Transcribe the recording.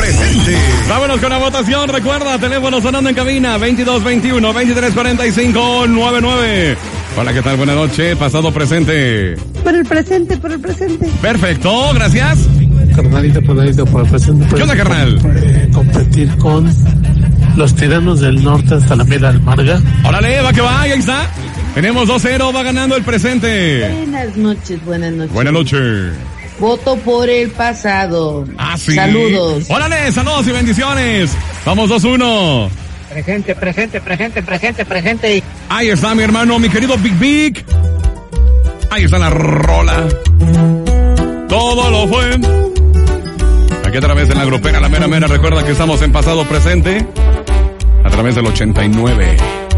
presente. Vámonos con la votación. Recuerda, teléfono sonando en cabina 2221-2345-99. Hola, ¿qué tal? Buenas noches. Pasado, presente. Por el presente, por el presente. Perfecto, gracias. Carnalito, por el presente. ¿Qué onda, carnal? Competir con los tiranos del norte hasta la mera Almarga. Órale, va que va, ahí está. Tenemos 2-0, va ganando el presente. Buenas noches, buenas noches. Buenas noches. Voto por el pasado. Ah, sí. Saludos. Órale, saludos y bendiciones. Vamos 2-1. Presente, presente, presente, presente, presente. Ahí está mi hermano, mi querido Big Big. Ahí está la rola. Todo lo fue. Aquí a través de la grupera La Mera Mera. Recuerda que estamos en pasado presente. A través del 89.